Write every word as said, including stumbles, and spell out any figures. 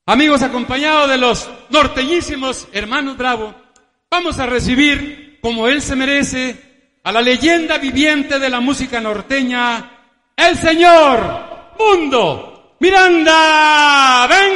Amigos, acompañados de los norteñísimos hermanos Bravo, vamos a recibir, como él se merece, a la leyenda viviente de la música norteña, el señor Mundo Miranda. ¡Ven!